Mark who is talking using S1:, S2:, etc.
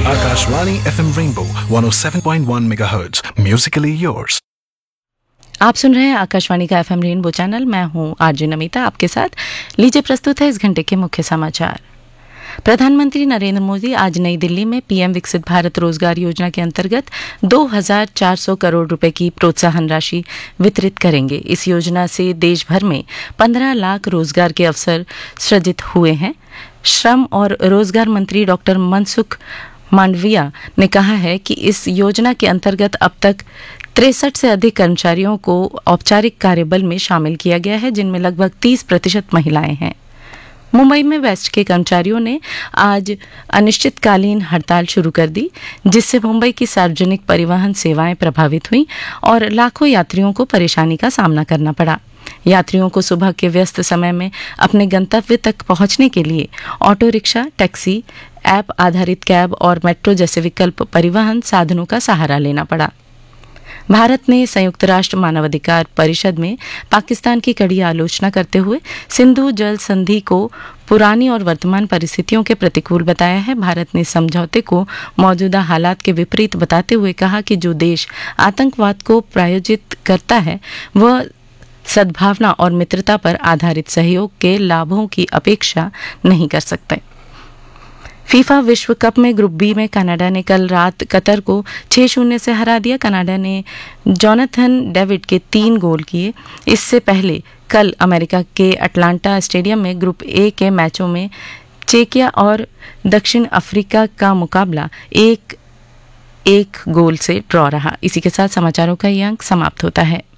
S1: Akashvani FM Rainbow 107.1 MHz. Musically yours.
S2: आप सुन रहे हैं आकाशवाणी का एफएम रेनबो चैनल। मैं हूं आरजे नमिता आपके साथ। लीजिए प्रस्तुत है इस घंटे के मुख्य समाचार। प्रधानमंत्री नरेंद्र मोदी आज नई दिल्ली में पीएम विकसित भारत रोजगार योजना के अंतर्गत 2,400 करोड़ रुपए की प्रोत्साहन राशि वितरित करेंगे। इस योजना से देश भर में 15 लाख रोजगार के अवसर सृजित हुए हैं। श्रम और रोजगार मंत्री डॉक्टर मनसुख मांडविया ने कहा है कि इस योजना के अंतर्गत अब तक 63 से अधिक कर्मचारियों को औपचारिक कार्यबल में शामिल किया गया है, जिनमें लगभग 30% महिलाएं हैं। मुंबई में वेस्ट के कर्मचारियों ने आज अनिश्चितकालीन हड़ताल शुरू कर दी, जिससे मुंबई की सार्वजनिक परिवहन सेवाएं प्रभावित हुईं और लाखों यात्रियों को परेशानी का सामना करना पड़ा। यात्रियों को सुबह के व्यस्त समय में अपने गंतव्य तक पहुंचने के लिए ऑटो रिक्शा, टैक्सी, ऐप आधारित कैब और मेट्रो जैसे विकल्प परिवहन साधनों का सहारा लेना पड़ा। भारत ने संयुक्त राष्ट्र मानवाधिकार परिषद में पाकिस्तान की कड़ी आलोचना करते हुए सिंधु जल संधि को पुरानी और वर्तमान परिस्थितियों के प्रतिकूल बताया है। भारत ने समझौते को मौजूदा हालात के विपरीत बताते हुए कहा कि जो देश आतंकवाद को प्रायोजित करता है वह सद्भावना और मित्रता पर आधारित सहयोग के लाभों की अपेक्षा नहीं कर सकते। फीफा विश्व कप में ग्रुप बी में कनाडा ने कल रात कतर को 6-0 से हरा दिया। कनाडा ने जोनाथन डेविड के 3 गोल किए। इससे पहले कल अमेरिका के अटलांटा स्टेडियम में ग्रुप ए के मैचों में चेकिया और दक्षिण अफ्रीका का मुकाबला 1-1 गोल से ड्रॉ रहा। इसी के साथ समाचारों का ये अंक समाप्त होता है।